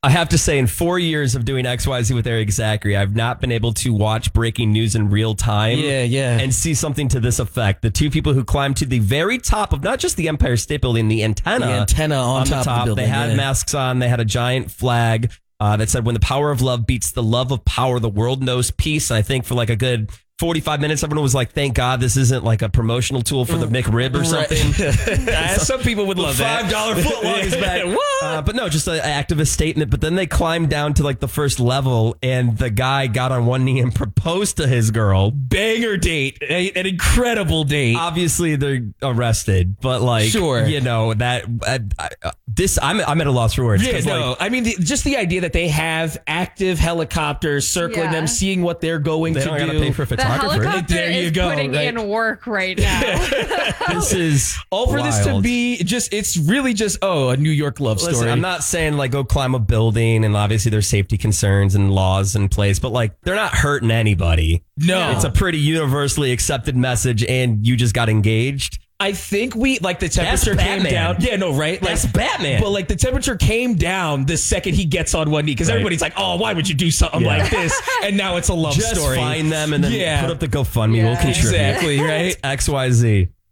I have to say, in 4 years of doing XYZ with Eric Zachary, I've not been able to watch breaking news in real time. Yeah. And see something to this effect. The two people who climbed to the very top of not just the Empire State Building, the antenna on top of the building. They had masks on. They had a giant flag that said, "When the power of love beats the love of power, the world knows peace." And I think for like a good 45 minutes, everyone was like, thank God this isn't like a promotional tool for the McRib or something. Some people would love that. $5 footlong is back. But no, just an activist statement. But then they climbed down to like the first level and the guy got on one knee and proposed to his girl. Banger date. An incredible date. Obviously, they're arrested. But like, sure. You know, that I'm at a loss for words. Yeah, no. Like, I mean, just the idea that they have active helicopters circling them, seeing what they're going to do. They don't got to pay for the helicopter there you is go, putting in work right now. This is all for wild. This to be just, it's really just, a New York love story. Listen, I'm not saying like go climb a building and obviously there's safety concerns and laws in place, but like they're not hurting anybody. No. It's a pretty universally accepted message and you just got engaged. I think the temperature came down. Yeah, no, right? That's Batman. But like the temperature came down the second he gets on one knee because everybody's like, oh, why would you do something like this? And now it's a love story. Just find them and then put up the GoFundMe. We'll contribute. Exactly, right? XYZ.